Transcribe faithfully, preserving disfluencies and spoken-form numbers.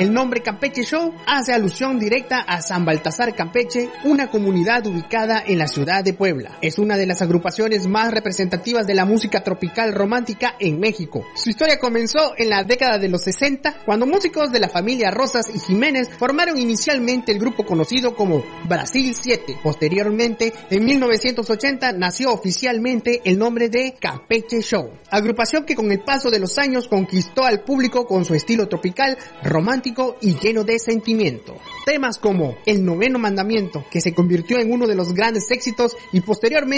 El nombre Campeche Show hace alusión directa a San Baltasar Campeche, una comunidad ubicada en la ciudad de Puebla. Es una de las agrupaciones más representativas de la música tropical romántica en México. Su historia comenzó en la década de los sesenta, cuando músicos de la familia Rosas y Jiménez formaron inicialmente el grupo conocido como Brasil siete. Posteriormente, en mil novecientos ochenta, nació oficialmente el nombre de Campeche Show. Agrupación que con el paso de los años conquistó al público con su estilo tropical, romántico y lleno de sentimiento. Temas como El Noveno Mandamiento, que se convirtió en uno de los grandes éxitos, y posteriormente